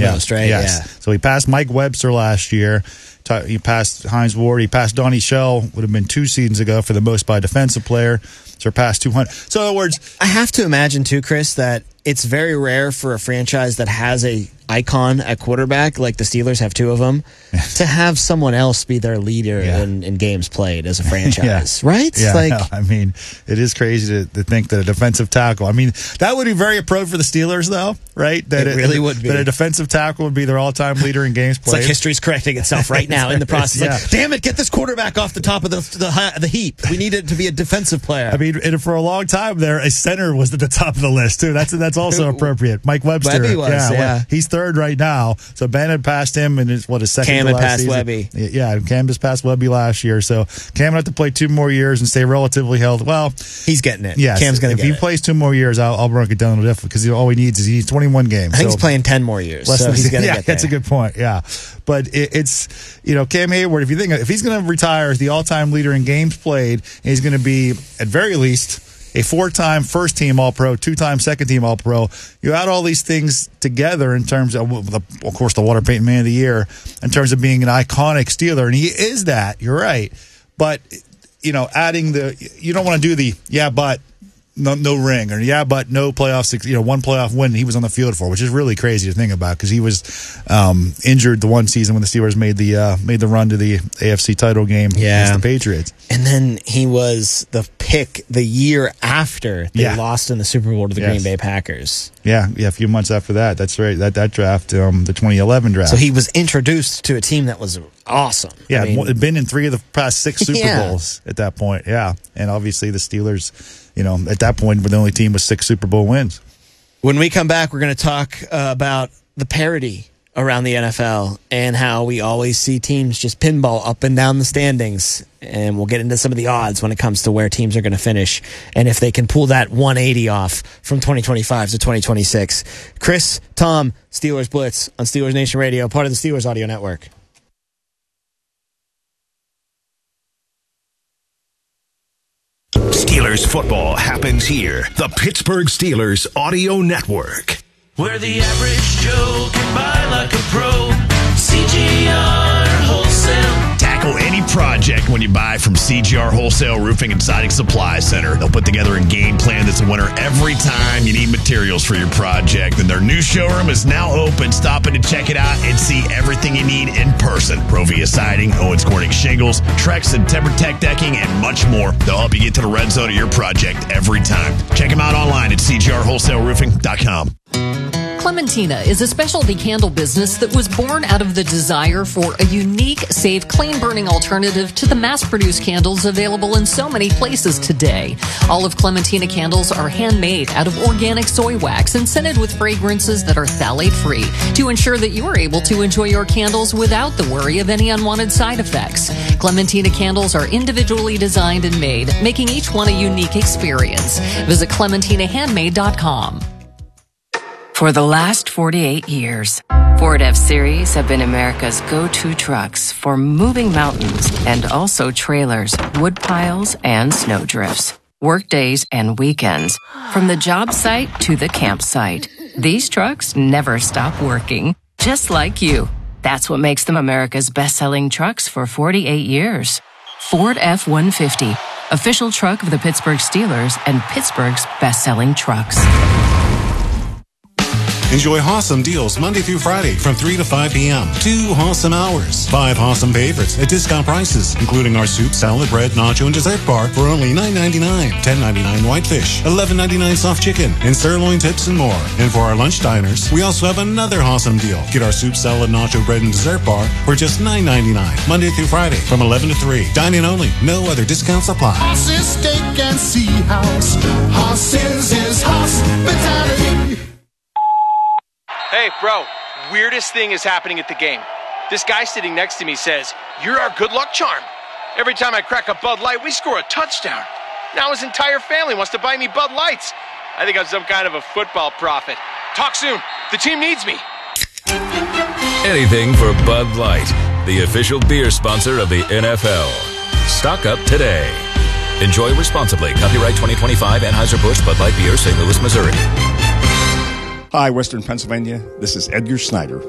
most, right? Yes. Yeah. So he passed Mike Webster last year. He passed Hines Ward. He passed Donnie Shell, would have been 2 seasons ago for the most by a defensive player. Surpassed 200. So in other words, I have to imagine too, Chris, that it's very rare for a franchise that has a icon at quarterback, like the Steelers have 2 of them, to have someone else be their leader in games played as a franchise, right? Yeah, like, no, I mean, it is crazy to think that a defensive tackle, I mean, that would be very appropriate for the Steelers, though, right? That it really would be. That a defensive tackle would be their all-time leader in games played. It's like history's correcting itself right now in the process. Like, damn it, get this quarterback off the top of the heap. We need it to be a defensive player. I mean, and for a long time there, a center was at the top of the list, too. That's also appropriate. Mike Webster. Webby was, he's 3rd right now. So Ben had passed him in his second Cam to had last passed season. Webby. Yeah, Cam just passed Webby last year. So Cam would have to play 2 more years and stay relatively healthy. Well, he's getting it. Yeah, Cam's going to get it. If he plays 2 more years, I'll break it down a little different because all he needs 21 games. I think he's playing 10 more years. So he's going to get there. That's a good point. Yeah, but it's Cam Hayward. If he's going to retire as the all-time leader in games played, and he's going to be at very least a 4-time first-team All-Pro, 2-time second-team All-Pro. You add all these things together in terms of course, the Walter Payton Man of the Year, in terms of being an iconic Steeler, and he is that. You're right, but adding you don't want to do the but. No ring, or but no playoffs. 1 playoff win he was on the field for, which is really crazy to think about because he was injured the one season when the Steelers made the run to the AFC title game against the Patriots. And then he was the pick the year after they lost in the Super Bowl to the Green Bay Packers. Yeah, a few months after that. That's right. That draft, the 2011 draft. So he was introduced to a team that was awesome. Yeah, had been in 3 of the past 6 Super Bowls at that point. Yeah, and obviously the Steelers, at that point, were the only team with 6 Super Bowl wins. When we come back, we're going to talk about the parity around the NFL and how we always see teams just pinball up and down the standings. And we'll get into some of the odds when it comes to where teams are going to finish and if they can pull that 180 off from 2025 to 2026. Chris, Tom, Steelers Blitz on Steelers Nation Radio, part of the Steelers Audio Network. Steelers football happens here. The Pittsburgh Steelers Audio Network. Where the average Joe can buy like a pro. CGR Wholesale. Tackle any project when you buy from CGR Wholesale Roofing and Siding Supply Center. They'll put together a game plan that's a winner every time you need materials for your project. And their new showroom is now open. Stop in to check it out and see everything you need in person. Provia Siding, Owens Corning Shingles, Trex and TimberTech Decking, and much more. They'll help you get to the red zone of your project every time. Check them out online at cgrwholesaleroofing.com. Clementina is a specialty candle business that was born out of the desire for a unique, safe, clean-burning alternative to the mass-produced candles available in so many places today. All of Clementina candles are handmade out of organic soy wax and scented with fragrances that are phthalate-free to ensure that you are able to enjoy your candles without the worry of any unwanted side effects. Clementina candles are individually designed and made, making each one a unique experience. Visit ClementinaHandmade.com. For the last 48 years, Ford F-Series have been America's go-to trucks for moving mountains and also trailers, wood piles, and snow drifts. Work days and weekends, from the job site to the campsite. These trucks never stop working, just like you. That's what makes them America's best-selling trucks for 48 years. Ford F-150, official truck of the Pittsburgh Steelers and Pittsburgh's best-selling trucks. Enjoy awesome deals Monday through Friday from 3 to 5 p.m. 2 awesome hours. 5 awesome favorites at discount prices, including our soup, salad, bread, nacho, and dessert bar for only $9.99. $10.99 whitefish, $11.99 soft chicken, and sirloin tips and more. And for our lunch diners, we also have another awesome deal. Get our soup, salad, nacho, bread, and dessert bar for just $9.99. Monday through Friday from 11 to 3. Dine-in only. No other discounts apply. Horses, steak, and sea house. Horses is hospitality. Hey, bro, weirdest thing is happening at the game. This guy sitting next to me says, "You're our good luck charm." Every time I crack a Bud Light, we score a touchdown. Now his entire family wants to buy me Bud Lights. I think I'm some kind of a football prophet. Talk soon. The team needs me. Anything for Bud Light, the official beer sponsor of the NFL. Stock up today. Enjoy responsibly. Copyright 2025 Anheuser-Busch Bud Light Beer, St. Louis, Missouri. Hi, Western Pennsylvania. This is Edgar Snyder